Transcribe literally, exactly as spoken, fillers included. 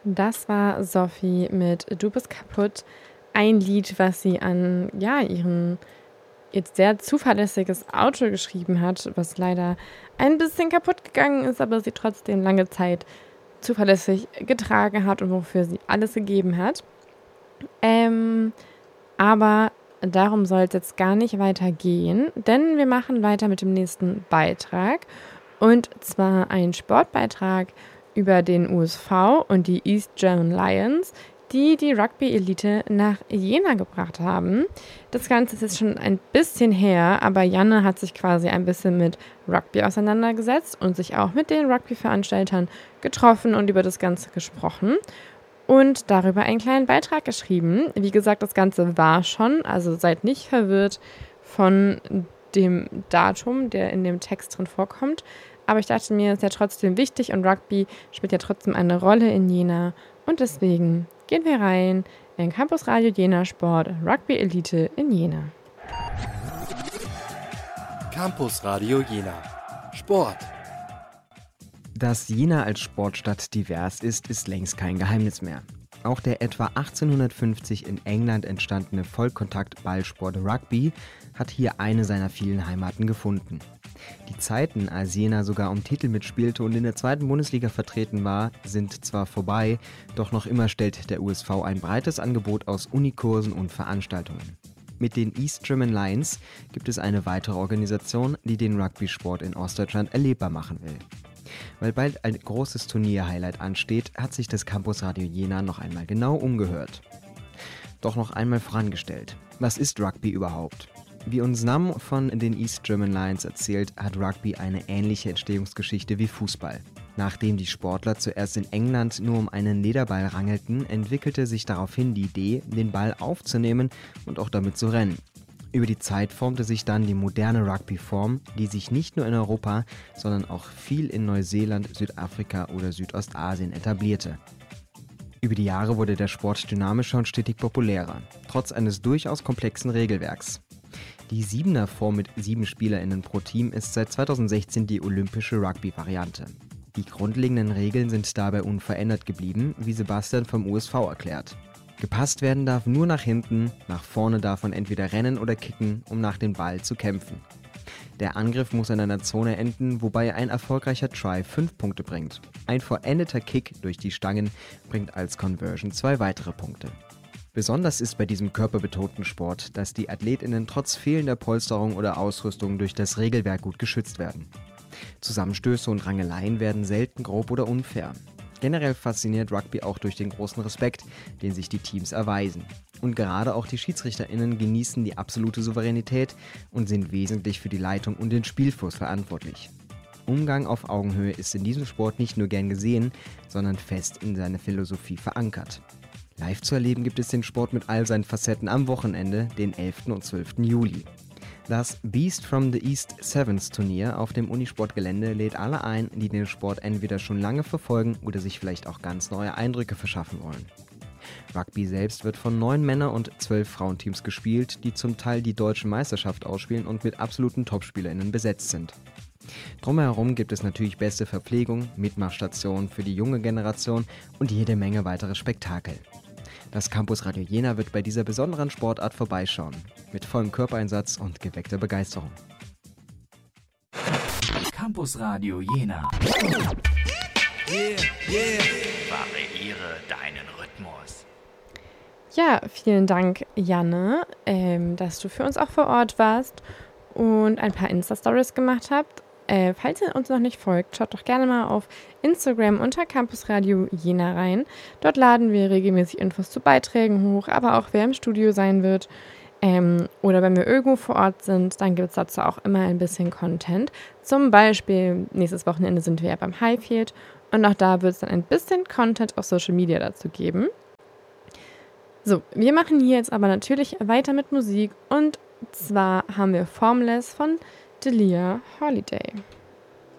Das war Sophie mit „Du bist kaputt", ein Lied, was sie an, ja, ihren jetzt sehr zuverlässiges Auto geschrieben hat, was leider ein bisschen kaputt gegangen ist, aber sie trotzdem lange Zeit zuverlässig getragen hat und wofür sie alles gegeben hat. Ähm, aber darum soll es jetzt gar nicht weiter gehen, denn wir machen weiter mit dem nächsten Beitrag. Und zwar ein Sportbeitrag über den U S V und die East German Lions, die die Rugby-Elite nach Jena gebracht haben. Das Ganze ist jetzt schon ein bisschen her, aber Janne hat sich quasi ein bisschen mit Rugby auseinandergesetzt und sich auch mit den Rugby-Veranstaltern getroffen und über das Ganze gesprochen und darüber einen kleinen Beitrag geschrieben. Wie gesagt, das Ganze war schon, also seid nicht verwirrt von dem Datum, der in dem Text drin vorkommt. Aber ich dachte mir, es ist ja trotzdem wichtig und Rugby spielt ja trotzdem eine Rolle in Jena. Und deswegen gehen wir rein in Campus Radio Jena Sport Rugby Elite in Jena. Campus Radio Jena Sport. Dass Jena als Sportstadt divers ist, ist längst kein Geheimnis mehr. Auch der etwa achtzehnhundertfünfzig in England entstandene Vollkontakt-Ballsport Rugby hat hier eine seiner vielen Heimaten gefunden. Die Zeiten, als Jena sogar um Titel mitspielte und in der zweiten Bundesliga vertreten war, sind zwar vorbei, doch noch immer stellt der U S V ein breites Angebot aus Unikursen und Veranstaltungen. Mit den East German Lions gibt es eine weitere Organisation, die den Rugby-Sport in Ostdeutschland erlebbar machen will. Weil bald ein großes Turnier-Highlight ansteht, hat sich das Campus Radio Jena noch einmal genau umgehört. Doch noch einmal vorangestellt: Was ist Rugby überhaupt? Wie uns Nam von den East German Lions erzählt, hat Rugby eine ähnliche Entstehungsgeschichte wie Fußball. Nachdem die Sportler zuerst in England nur um einen Lederball rangelten, entwickelte sich daraufhin die Idee, den Ball aufzunehmen und auch damit zu rennen. Über die Zeit formte sich dann die moderne Rugby-Form, die sich nicht nur in Europa, sondern auch viel in Neuseeland, Südafrika oder Südostasien etablierte. Über die Jahre wurde der Sport dynamischer und stetig populärer, trotz eines durchaus komplexen Regelwerks. Die Siebener-Form mit sieben SpielerInnen pro Team ist seit zweitausendsechzehn die olympische Rugby-Variante. Die grundlegenden Regeln sind dabei unverändert geblieben, wie Sebastian vom U S V erklärt. Gepasst werden darf nur nach hinten, nach vorne darf man entweder rennen oder kicken, um nach dem Ball zu kämpfen. Der Angriff muss in einer Zone enden, wobei ein erfolgreicher Try fünf Punkte bringt. Ein vollendeter Kick durch die Stangen bringt als Conversion zwei weitere Punkte. Besonders ist bei diesem körperbetonten Sport, dass die AthletInnen trotz fehlender Polsterung oder Ausrüstung durch das Regelwerk gut geschützt werden. Zusammenstöße und Rangeleien werden selten grob oder unfair. Generell fasziniert Rugby auch durch den großen Respekt, den sich die Teams erweisen. Und gerade auch die SchiedsrichterInnen genießen die absolute Souveränität und sind wesentlich für die Leitung und den Spielfluss verantwortlich. Umgang auf Augenhöhe ist in diesem Sport nicht nur gern gesehen, sondern fest in seiner Philosophie verankert. Live zu erleben gibt es den Sport mit all seinen Facetten am Wochenende, den elften und zwölften Juli. Das Beast from the East Sevens Turnier auf dem Unisportgelände lädt alle ein, die den Sport entweder schon lange verfolgen oder sich vielleicht auch ganz neue Eindrücke verschaffen wollen. Rugby selbst wird von neun Männer- und zwölf Frauenteams gespielt, die zum Teil die deutsche Meisterschaft ausspielen und mit absoluten TopspielerInnen besetzt sind. Drumherum gibt es natürlich beste Verpflegung, Mitmachstationen für die junge Generation und jede Menge weitere Spektakel. Das Campus Radio Jena wird bei dieser besonderen Sportart vorbeischauen, mit vollem Körpereinsatz und geweckter Begeisterung. Campus Radio Jena. Yeah, yeah. Variiere deinen Rhythmus. Ja, vielen Dank, Janne, ähm, dass du für uns auch vor Ort warst und ein paar Insta-Stories gemacht habt. Äh, falls ihr uns noch nicht folgt, schaut doch gerne mal auf Instagram unter Campus Radio Jena rein. Dort laden wir regelmäßig Infos zu Beiträgen hoch, aber auch wer im Studio sein wird. Ähm, oder wenn wir irgendwo vor Ort sind, dann gibt es dazu auch immer ein bisschen Content. Zum Beispiel, nächstes Wochenende sind wir ja beim Highfield und auch da wird es dann ein bisschen Content auf Social Media dazu geben. So, wir machen hier jetzt aber natürlich weiter mit Musik und zwar haben wir Formless von Delia Holiday.